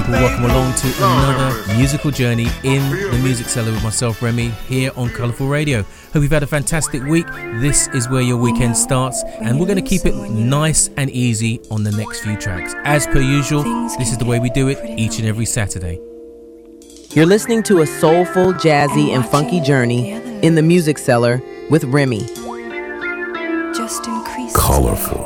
people, welcome along to another musical journey in the Music Cellar with myself, Remy, here on Colourful Radio. Hope you've had a fantastic week. This is where your weekend starts, and we're going to keep it nice and easy on the next few tracks. As per usual, this is the way we do it each and every Saturday. You're listening to a soulful, jazzy, and funky journey in the Music Cellar with Remy. Colourful.